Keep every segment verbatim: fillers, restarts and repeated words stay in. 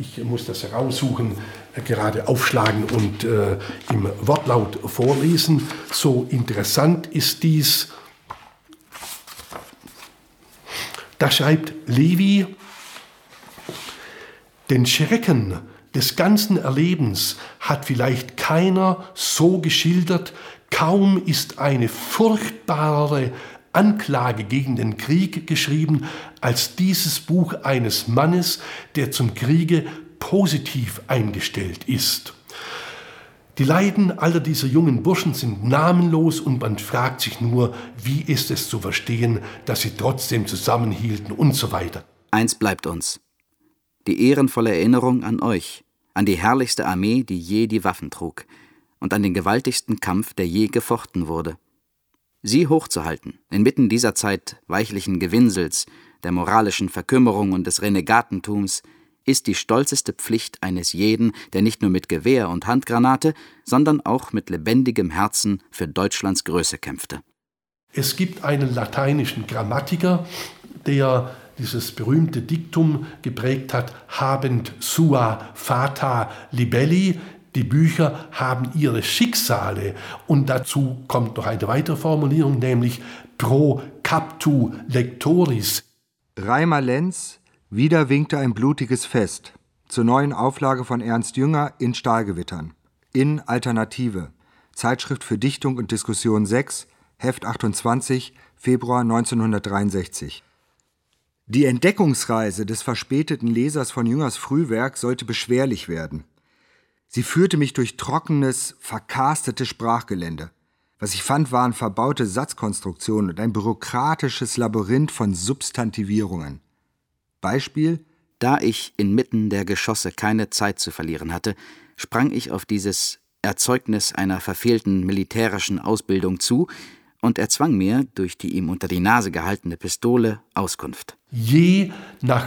ich muss das heraussuchen, gerade aufschlagen und äh, im Wortlaut vorlesen. So interessant ist dies. Da schreibt Levi: Den Schrecken des ganzen Erlebens hat vielleicht keiner so geschildert. Kaum ist eine furchtbare Anklage gegen den Krieg geschrieben, als dieses Buch eines Mannes, der zum Kriege positiv eingestellt ist. Die Leiden aller dieser jungen Burschen sind namenlos und man fragt sich nur, wie ist es zu verstehen, dass sie trotzdem zusammenhielten und so weiter. Eins bleibt uns: die ehrenvolle Erinnerung an euch, an die herrlichste Armee, die je die Waffen trug, und an den gewaltigsten Kampf, der je gefochten wurde. Sie hochzuhalten, inmitten dieser Zeit weichlichen Gewinsels, der moralischen Verkümmerung und des Renegatentums, ist die stolzeste Pflicht eines jeden, der nicht nur mit Gewehr und Handgranate, sondern auch mit lebendigem Herzen für Deutschlands Größe kämpfte. Es gibt einen lateinischen Grammatiker, der dieses berühmte Diktum geprägt hat: Habent sua fata libelli. Die Bücher haben ihre Schicksale. Und dazu kommt noch eine weitere Formulierung, nämlich pro captu lectoris. Reimer Lenz: Wieder winkte ein blutiges Fest. Zur neuen Auflage von Ernst Jünger in Stahlgewittern. In Alternative. Zeitschrift für Dichtung und Diskussion sechs, Heft achtundzwanzig, Februar neunzehnhundertdreiundsechzig. Die Entdeckungsreise des verspäteten Lesers von Jüngers Frühwerk sollte beschwerlich werden. Sie führte mich durch trockenes, verkarstetes Sprachgelände. Was ich fand, waren verbaute Satzkonstruktionen und ein bürokratisches Labyrinth von Substantivierungen. Beispiel: Da ich inmitten der Geschosse keine Zeit zu verlieren hatte, sprang ich auf dieses Erzeugnis einer verfehlten militärischen Ausbildung zu und erzwang mir, durch die ihm unter die Nase gehaltene Pistole, Auskunft. Je nach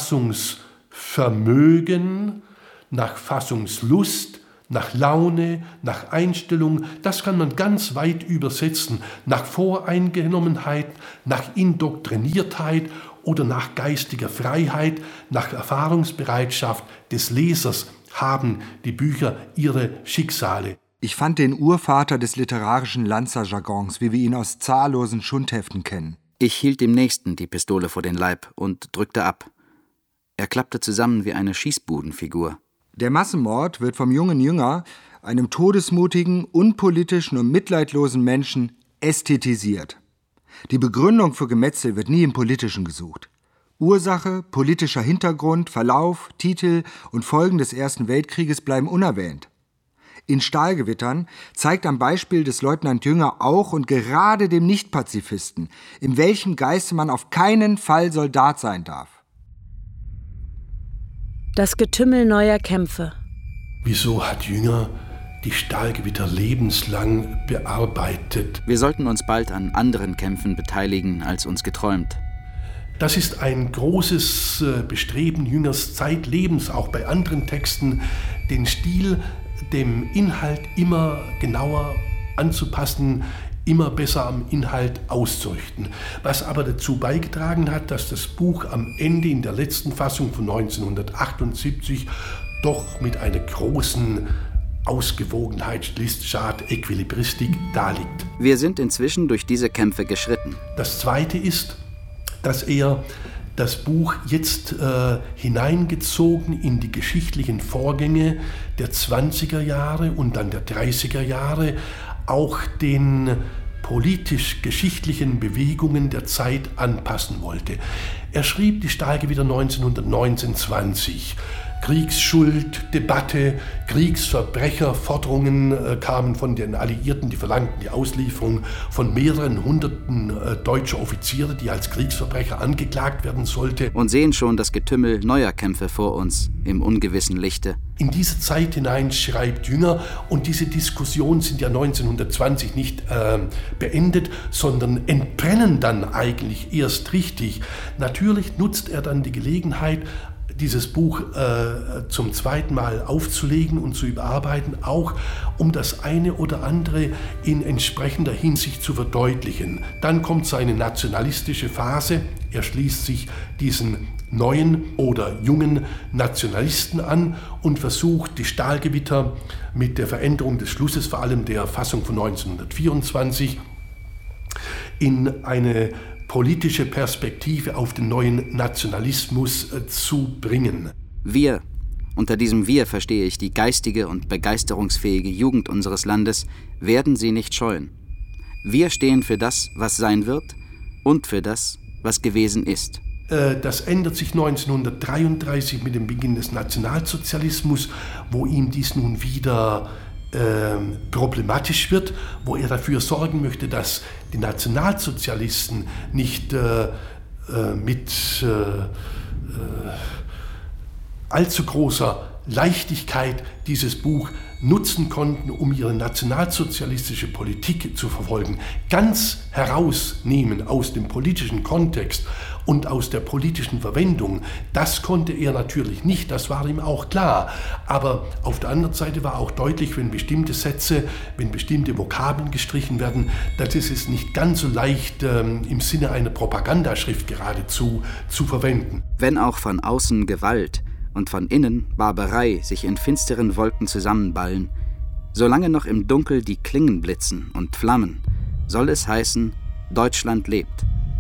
Fassungsvermögen, nach Fassungslust, nach Laune, nach Einstellung, das kann man ganz weit übersetzen, nach Voreingenommenheit, nach Indoktriniertheit oder nach geistiger Freiheit, nach Erfahrungsbereitschaft des Lesers haben die Bücher ihre Schicksale. Ich fand den Urvater des literarischen Lanzerjargons, wie wir ihn aus zahllosen Schundheften kennen. Ich hielt dem Nächsten die Pistole vor den Leib und drückte ab. Er klappte zusammen wie eine Schießbudenfigur. Der Massenmord wird vom jungen Jünger, einem todesmutigen, unpolitischen und mitleidlosen Menschen, ästhetisiert. Die Begründung für Gemetzel wird nie im Politischen gesucht. Ursache, politischer Hintergrund, Verlauf, Titel und Folgen des Ersten Weltkrieges bleiben unerwähnt. In Stahlgewittern zeigt am Beispiel des Leutnant Jünger auch und gerade dem Nicht-Pazifisten, in welchem Geiste man auf keinen Fall Soldat sein darf. Das Getümmel neuer Kämpfe. Wieso hat Jünger die Stahlgewitter lebenslang bearbeitet? Wir sollten uns bald an anderen Kämpfen beteiligen, als uns geträumt. Das ist ein großes Bestreben Jüngers zeitlebens, auch bei anderen Texten, den Stil dem Inhalt immer genauer anzupassen, immer besser am Inhalt auszurichten. Was aber dazu beigetragen hat, dass das Buch am Ende in der letzten Fassung von neunzehnhundertachtundsiebzig doch mit einer großen Ausgewogenheit, Stilistschart, Äquilibristik daliegt. Wir sind inzwischen durch diese Kämpfe geschritten. Das Zweite ist, dass er das Buch jetzt äh, hineingezogen in die geschichtlichen Vorgänge der zwanziger Jahre und dann der dreißiger Jahre auch den politisch-geschichtlichen Bewegungen der Zeit anpassen wollte. Er schrieb die Stahlgewitter neunzehnhundertneunzehn zwanzig. Kriegsschuld, Debatte, Kriegsverbrecherforderungen äh, kamen von den Alliierten, die verlangten die Auslieferung von mehreren Hunderten äh, deutscher Offiziere, die als Kriegsverbrecher angeklagt werden sollte. Und sehen schon das Getümmel neuer Kämpfe vor uns im ungewissen Lichte. In diese Zeit hinein schreibt Jünger, und diese Diskussionen sind ja neunzehnhundertzwanzig nicht äh, beendet, sondern entbrennen dann eigentlich erst richtig. Natürlich nutzt er dann die Gelegenheit, dieses Buch äh, zum zweiten Mal aufzulegen und zu überarbeiten, auch um das eine oder andere in entsprechender Hinsicht zu verdeutlichen. Dann kommt seine nationalistische Phase. Er schließt sich diesen neuen oder jungen Nationalisten an und versucht, die Stahlgewitter mit der Veränderung des Schlusses, vor allem der Fassung von neunzehnhundertvierundzwanzig, in eine politische Perspektive auf den neuen Nationalismus zu bringen. Wir, unter diesem Wir verstehe ich die geistige und begeisterungsfähige Jugend unseres Landes, werden sie nicht scheuen. Wir stehen für das, was sein wird und für das, was gewesen ist. Das ändert sich neunzehnhundertdreiunddreißig mit dem Beginn des Nationalsozialismus, wo ihm dies nun wieder äh, problematisch wird, wo er dafür sorgen möchte, dass die Nationalsozialisten nicht äh, äh, mit äh, äh, allzu großer Leichtigkeit dieses Buch nutzen konnten, um ihre nationalsozialistische Politik zu verfolgen. Ganz herausnehmen aus dem politischen Kontext und aus der politischen Verwendung, das konnte er natürlich nicht, das war ihm auch klar. Aber auf der anderen Seite war auch deutlich, wenn bestimmte Sätze, wenn bestimmte Vokabeln gestrichen werden, dann ist es nicht ganz so leicht, ähm, im Sinne einer Propagandaschrift geradezu zu verwenden. Wenn auch von außen Gewalt und von innen Barbarei sich in finsteren Wolken zusammenballen, solange noch im Dunkel die Klingen blitzen und flammen, soll es heißen, Deutschland lebt.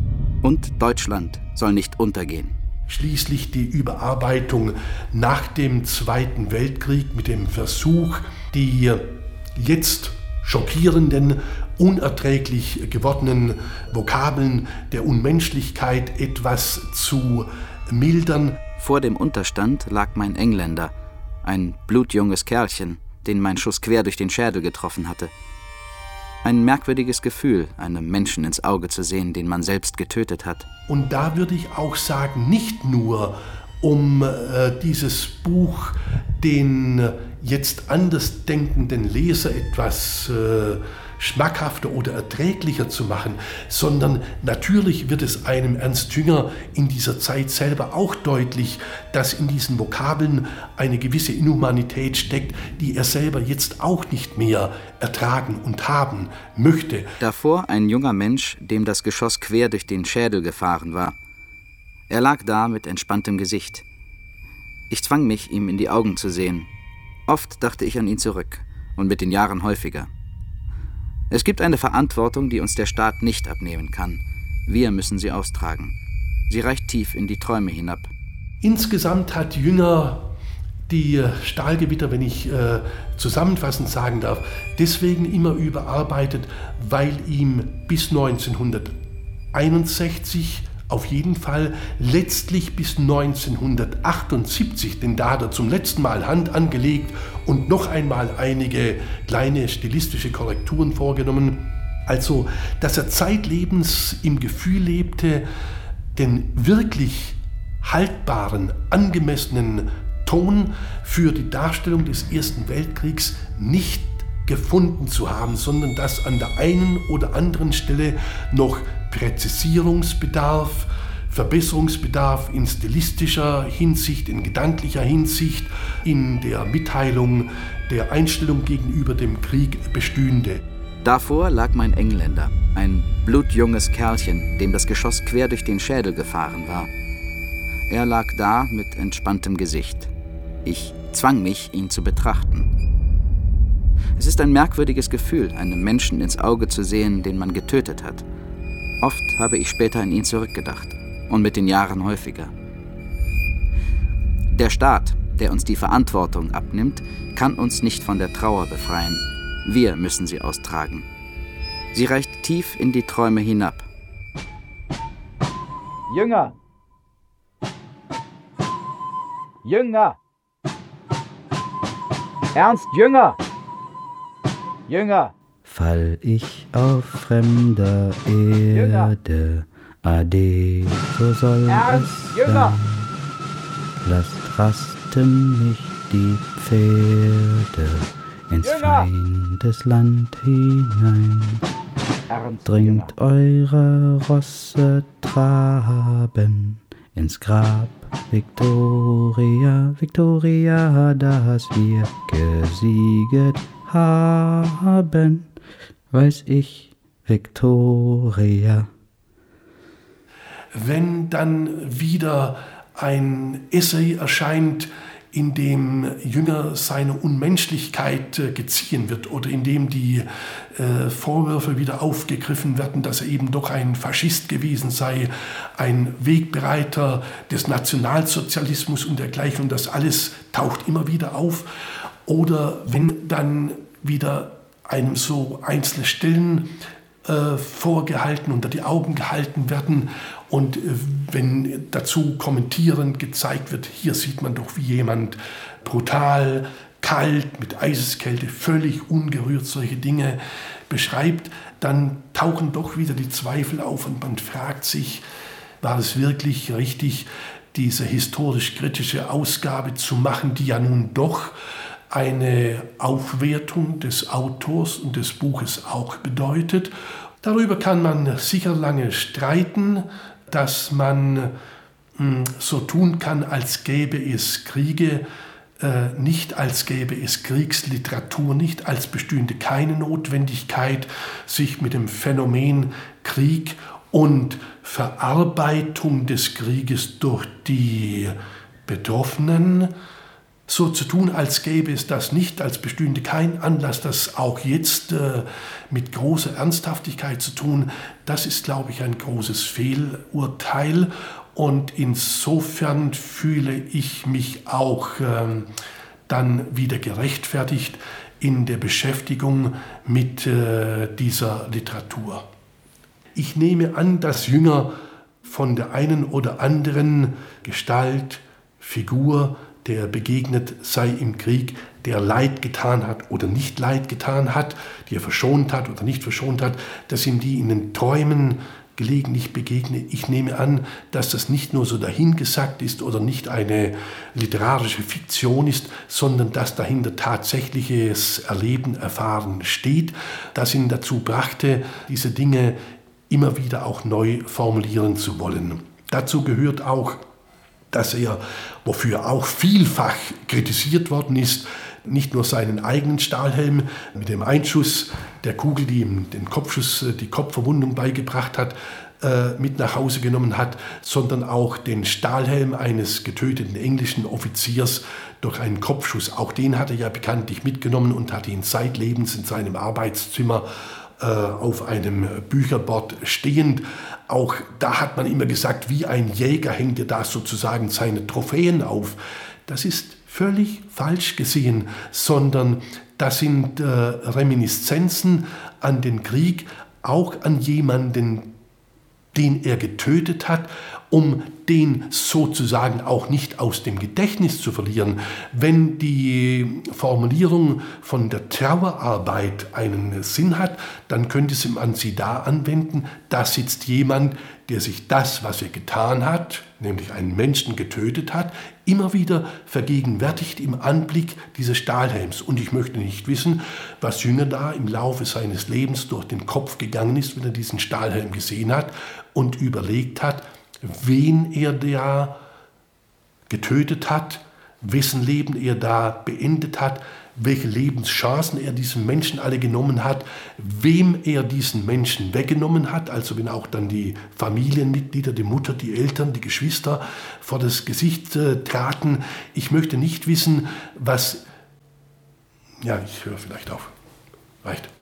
Und Deutschland soll nicht untergehen. Schließlich die Überarbeitung nach dem Zweiten Weltkrieg mit dem Versuch, die jetzt schockierenden, unerträglich gewordenen Vokabeln der Unmenschlichkeit etwas zu mildern. Vor dem Unterstand lag mein Engländer, ein blutjunges Kerlchen, den mein Schuss quer durch den Schädel getroffen hatte. Ein merkwürdiges Gefühl, einem Menschen ins Auge zu sehen, den man selbst getötet hat. Und da würde ich auch sagen, nicht nur um äh, dieses Buch den jetzt anders denkenden Leser etwas äh, schmackhafter oder erträglicher zu machen, sondern natürlich wird es einem Ernst Jünger in dieser Zeit selber auch deutlich, dass in diesen Vokabeln eine gewisse Inhumanität steckt, die er selber jetzt auch nicht mehr ertragen und haben möchte. Davor ein junger Mensch, dem das Geschoss quer durch den Schädel gefahren war. Er lag da mit entspanntem Gesicht. Ich zwang mich, ihm in die Augen zu sehen. Oft dachte ich an ihn zurück und mit den Jahren häufiger. Es gibt eine Verantwortung, die uns der Staat nicht abnehmen kann. Wir müssen sie austragen. Sie reicht tief in die Träume hinab. Insgesamt hat Jünger die Stahlgewitter, wenn ich äh, zusammenfassend sagen darf, deswegen immer überarbeitet, weil ihm bis neunzehnhunderteinundsechzig auf jeden Fall letztlich bis neunzehnhundertachtundsiebzig, denn da hat er zum letzten Mal Hand angelegt und noch einmal einige kleine stilistische Korrekturen vorgenommen. Also, dass er zeitlebens im Gefühl lebte, den wirklich haltbaren, angemessenen Ton für die Darstellung des Ersten Weltkriegs nicht gefunden zu haben, sondern dass an der einen oder anderen Stelle noch Präzisierungsbedarf, Verbesserungsbedarf in stilistischer Hinsicht, in gedanklicher Hinsicht, in der Mitteilung der Einstellung gegenüber dem Krieg bestünde. Davor lag mein Engländer, ein blutjunges Kerlchen, dem das Geschoss quer durch den Schädel gefahren war. Er lag da mit entspanntem Gesicht. Ich zwang mich, ihn zu betrachten. Es ist ein merkwürdiges Gefühl, einem Menschen ins Auge zu sehen, den man getötet hat. Oft habe ich später an ihn zurückgedacht und mit den Jahren häufiger. Der Staat, der uns die Verantwortung abnimmt, kann uns nicht von der Trauer befreien. Wir müssen sie austragen. Sie reicht tief in die Träume hinab. Jünger! Jünger! Ernst Jünger! Jünger! Fall ich auf fremder Erde, ade, so soll Ernst es Jünger! sein. Lasst rasten mich die Pferde ins Jünger! Feindesland hinein. Ernst Dringt Jünger! eure Rosse traben ins Grab Victoria, Victoria, dass wir gesieget haben, weiß ich, Victoria. Wenn dann wieder ein Essay erscheint, in dem Jünger seine Unmenschlichkeit äh, geziehen wird oder in dem die äh, Vorwürfe wieder aufgegriffen werden, dass er eben doch ein Faschist gewesen sei, ein Wegbereiter des Nationalsozialismus und dergleichen. Und das alles taucht immer wieder auf. Oder wenn dann wieder einem so einzelne Stellen äh, vorgehalten, unter die Augen gehalten werden und äh, wenn dazu kommentierend gezeigt wird, hier sieht man doch, wie jemand brutal, kalt, mit Eiseskälte, völlig ungerührt solche Dinge beschreibt, dann tauchen doch wieder die Zweifel auf und man fragt sich, war es wirklich richtig, diese historisch-kritische Ausgabe zu machen, die ja nun doch eine Aufwertung des Autors und des Buches auch bedeutet. Darüber kann man sicher lange streiten, dass man mh, so tun kann, als gäbe es Kriege, äh, nicht als gäbe es Kriegsliteratur, nicht als bestünde keine Notwendigkeit, sich mit dem Phänomen Krieg und Verarbeitung des Krieges durch die Betroffenen so zu tun, als gäbe es das nicht, als bestünde kein Anlass, das auch jetzt äh, mit großer Ernsthaftigkeit zu tun, das ist, glaube ich, ein großes Fehlurteil. Und insofern fühle ich mich auch äh, dann wieder gerechtfertigt in der Beschäftigung mit äh, dieser Literatur. Ich nehme an, dass Jünger von der einen oder anderen Gestalt, Figur, der begegnet sei im Krieg, der Leid getan hat oder nicht Leid getan hat, die er verschont hat oder nicht verschont hat, dass ihm die in den Träumen gelegentlich begegne. Ich nehme an, dass das nicht nur so dahingesagt ist oder nicht eine literarische Fiktion ist, sondern dass dahinter tatsächliches Erleben, Erfahren steht, das ihn dazu brachte, diese Dinge immer wieder auch neu formulieren zu wollen. Dazu gehört auch, dass er, wofür auch vielfach kritisiert worden ist, nicht nur seinen eigenen Stahlhelm mit dem Einschuss der Kugel, die ihm den Kopfschuss, die Kopfverwundung beigebracht hat, mit nach Hause genommen hat, sondern auch den Stahlhelm eines getöteten englischen Offiziers durch einen Kopfschuss. Auch den hat er ja bekanntlich mitgenommen und hat ihn zeitlebens in seinem Arbeitszimmer äh, auf einem Bücherbord stehend. Auch da hat man immer gesagt, wie ein Jäger hängt er da sozusagen seine Trophäen auf. Das ist völlig falsch gesehen, sondern das sind äh, Reminiszenzen an den Krieg, auch an jemanden, den er getötet hat, um den sozusagen auch nicht aus dem Gedächtnis zu verlieren. Wenn die Formulierung von der Trauerarbeit einen Sinn hat, dann könnte man sie da anwenden, da sitzt jemand, der sich das, was er getan hat, nämlich einen Menschen getötet hat, immer wieder vergegenwärtigt im Anblick dieses Stahlhelms. Und ich möchte nicht wissen, was Jünger da im Laufe seines Lebens durch den Kopf gegangen ist, wenn er diesen Stahlhelm gesehen hat und überlegt hat, wen er da getötet hat, wessen Leben er da beendet hat, welche Lebenschancen er diesem Menschen alle genommen hat, wem er diesen Menschen weggenommen hat, also wenn auch dann die Familienmitglieder, die Mutter, die Eltern, die Geschwister vor das Gesicht äh, traten. Ich möchte nicht wissen, was... Ja, ich höre vielleicht auf. Reicht.